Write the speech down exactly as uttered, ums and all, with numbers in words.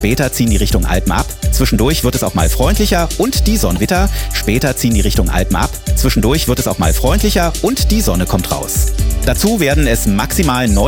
Später ziehen die Richtung Alpen ab. Zwischendurch wird es auch mal freundlicher und die Sonne Witter. Später ziehen die Richtung Alpen ab. Zwischendurch wird es auch mal freundlicher und die Sonne kommt raus. Dazu werden es maximal neun